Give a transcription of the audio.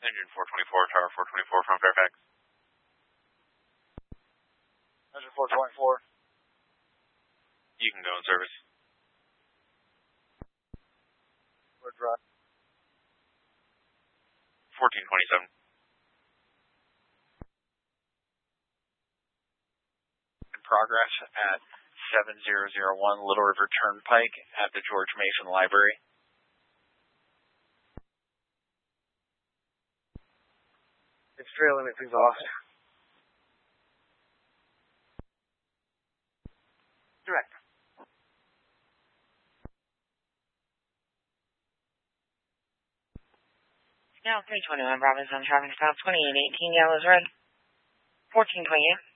Engine 424, Tower 424 from Fairfax. Engine 424. You can go in service. Word drive. 1427. In progress at 7001 Little River Turnpike at the George Mason Library. It's trailing its exhaust. Direct. Now 321 Bravo's on traffic stop 2818 Yellow's Road. 1428.